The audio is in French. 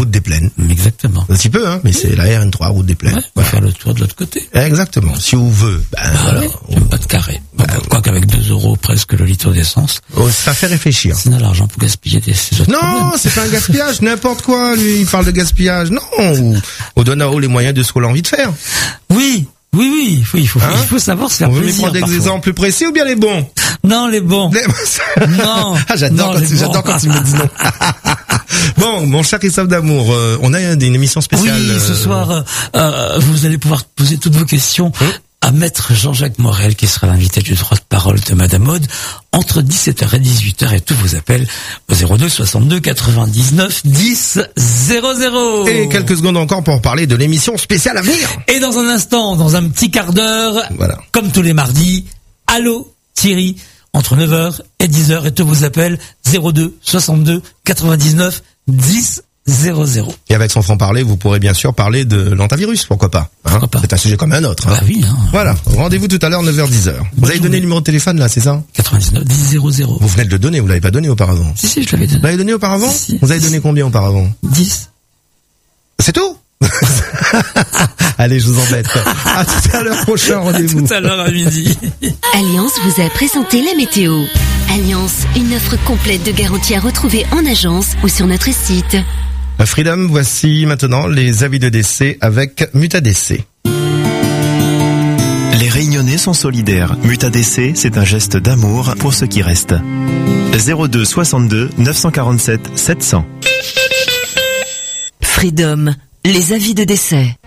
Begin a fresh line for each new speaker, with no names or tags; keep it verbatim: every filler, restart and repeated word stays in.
route des Plaines.
Exactement.
Un petit peu, hein, mais c'est la R N trois, route des Plaines.
Ouais, on va
Voilà.
faire le tour de l'autre côté.
Exactement. Si on veut, ben,
Ah,
voilà.
ouais, j'aime pas de carré. Bah,
Bah,
quoi qu'avec deux euros presque le litre d'essence,
Oh, ça fait réfléchir.
c'est de l'argent pour gaspiller des ces autres
Non,
problèmes.
c'est pas un gaspillage, n'importe quoi, lui, il parle de gaspillage. Non, on, on donne à haut les moyens de ce qu'on a envie de faire.
Oui, oui, oui, il faut, il faut,
Hein
il faut savoir se faire
On veut lui
plaisir
prendre des
parfois.
exemples plus précis ou bien les bons?
Non, les bons.
Les-
Non.
Ah, j'adore
Non,
quand,
les
tu, j'adore
bons.
quand tu me dis non. Bon, mon cher Christophe D'Amour, euh, on a une émission
Oui,
spéciale.
ce
euh,
soir, euh, euh, vous allez pouvoir poser toutes vos questions
Hum.
à Maître Jean-Jacques Morel, qui sera l'invité du droit de parole de Madame Aude, entre dix-sept heures et dix-huit heures, et tous vous appelle au zéro deux soixante-deux quatre-vingt-dix-neuf dix zéro zéro.
Et quelques secondes encore pour parler de l'émission spéciale à venir.
Et dans un instant, dans un petit quart d'heure,
Voilà.
comme tous les mardis, allô Thierry, entre neuf heures et dix heures, et tout vous appelle zéro deux soixante-deux quatre-vingt-dix-neuf dix zéro zéro.
Et avec son franc-parler, vous pourrez bien sûr parler de l'antivirus, pourquoi pas. Hein,
Pourquoi pas.
c'est un sujet comme un autre. Hein.
Bah oui, hein.
Voilà, rendez-vous tout à l'heure, neuf heures dix heures. Vous avez donné le numéro de téléphone là, c'est ça?
quatre-vingt-dix-neuf dix zéro zéro.
Vous venez de le donner, vous l'avez pas donné auparavant.
Si, si, je l'avais donné.
Vous l'avez donné auparavant?
Si, si.
Vous avez donné combien auparavant?
dix.
C'est tout? Allez, je vous embête. À tout à l'heure, prochain rendez-vous.
Tout à l'heure à midi.
Alliance vous a présenté la météo. Alliance, une offre complète de garantie à retrouver en agence ou sur notre site.
Freedom, voici maintenant les avis de décès avec Mutadc.
Les Réunionnais sont solidaires. Mutadc, c'est un geste d'amour pour ceux qui restent. zéro deux soixante-deux neuf cent quarante-sept sept cents.
Freedom, les avis de décès.